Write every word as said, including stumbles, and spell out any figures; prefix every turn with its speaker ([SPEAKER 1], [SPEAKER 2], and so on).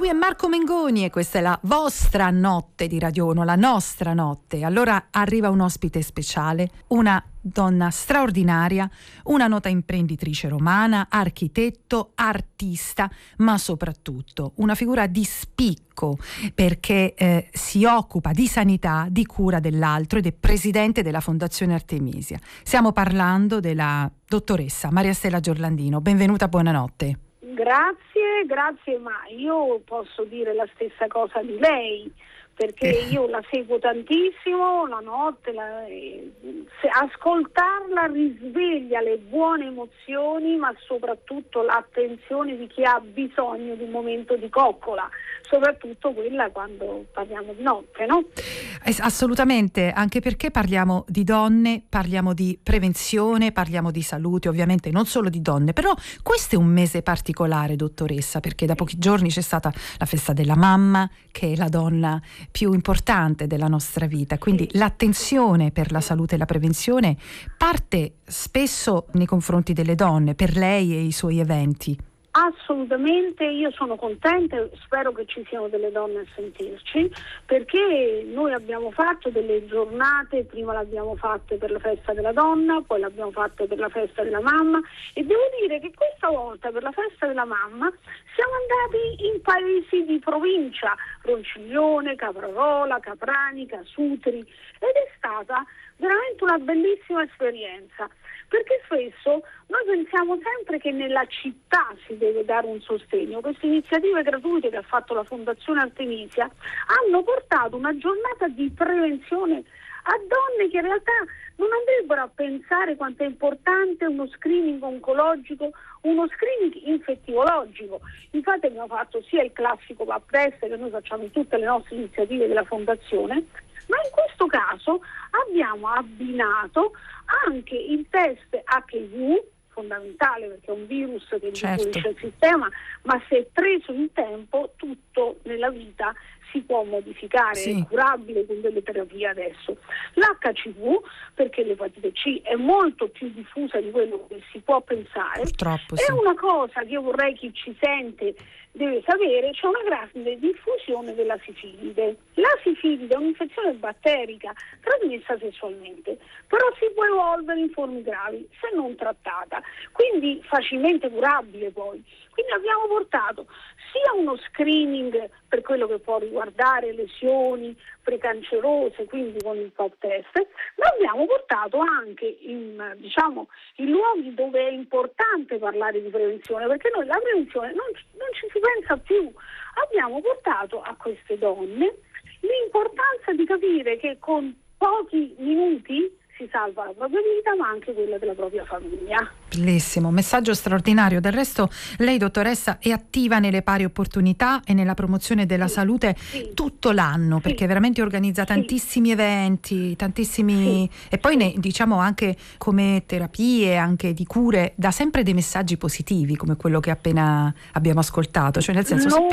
[SPEAKER 1] Lui è Marco Mengoni e questa è la vostra notte di Radio Uno, la nostra notte. Allora arriva un ospite speciale, una donna straordinaria, una nota imprenditrice romana, architetto, artista, ma soprattutto una figura di spicco perché eh, si occupa di sanità, di cura dell'altro ed è presidente della Fondazione Artemisia. Stiamo parlando della dottoressa Maria Stella Giorlandino. Benvenuta, buonanotte.
[SPEAKER 2] Grazie, grazie, ma io posso dire la stessa cosa di lei, perché io la seguo tantissimo la notte, la, eh, se, ascoltarla risveglia le buone emozioni, ma soprattutto l'attenzione di chi ha bisogno di un momento di coccola, soprattutto quella quando parliamo di notte, no?
[SPEAKER 1] Assolutamente, anche perché parliamo di donne, parliamo di prevenzione, parliamo di salute, ovviamente non solo di donne, però questo è un mese particolare, dottoressa, perché da pochi giorni c'è stata la festa della mamma, che è la donna più importante della nostra vita, quindi l'attenzione per la salute e la prevenzione parte spesso nei confronti delle donne, per lei e i suoi eventi.
[SPEAKER 2] Assolutamente, io sono contenta, spero che ci siano delle donne a sentirci, perché noi abbiamo fatto delle giornate, prima l'abbiamo fatte per la festa della donna, poi l'abbiamo fatte per la festa della mamma, e devo dire che questa volta per la festa della mamma siamo andati in paesi di provincia, Ronciglione, Caprarola, Capranica, Sutri, ed è stata veramente una bellissima esperienza, perché spesso noi pensiamo sempre che nella città si deve dare un sostegno. Queste iniziative gratuite che ha fatto la Fondazione Artemisia hanno portato una giornata di prevenzione a donne che in realtà non andrebbero a pensare quanto è importante uno screening oncologico, uno screening infettivologico. Infatti abbiamo fatto sia il classico pap test che noi facciamo in tutte le nostre iniziative della Fondazione, ma in questo caso abbiamo abbinato anche il test acca i vu, fondamentale perché è un virus che indebolisce
[SPEAKER 1] certo.
[SPEAKER 2] il sistema, ma se preso in tempo tutto nella vita si può modificare, sì. È curabile con delle terapie adesso. L'acca ci vu, perché l'epatite C è molto più diffusa di quello che si può pensare.
[SPEAKER 1] Purtroppo,
[SPEAKER 2] è
[SPEAKER 1] sì.
[SPEAKER 2] una cosa che io vorrei chi ci sente deve sapere, c'è una grande diffusione della sifilide. La sifilide è un'infezione batterica trasmessa sessualmente, però si può evolvere in forme gravi se non trattata, quindi facilmente curabile poi. Quindi abbiamo portato sia uno screening per quello che può riguardare lesioni precancerose, quindi con il pap test, ma abbiamo portato anche in, diciamo, in luoghi dove è importante parlare di prevenzione, perché noi la prevenzione non, non ci si pensa più. Abbiamo portato a queste donne l'importanza di capire che con pochi minuti si salva la propria vita, ma anche quella della propria famiglia.
[SPEAKER 1] Bellissimo, messaggio straordinario. Del resto lei, dottoressa, è attiva nelle pari opportunità e nella promozione della sì, salute sì. tutto l'anno, sì. perché veramente organizza tantissimi sì. eventi, tantissimi sì. e poi ne diciamo anche come terapie, anche di cure, dà sempre dei messaggi positivi come quello che appena abbiamo ascoltato, cioè nel senso
[SPEAKER 2] noi,